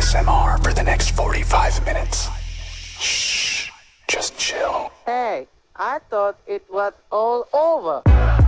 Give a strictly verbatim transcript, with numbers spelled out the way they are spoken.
S M R for the next forty-five minutes. Shh, just chill. Hey, I thought it was all over.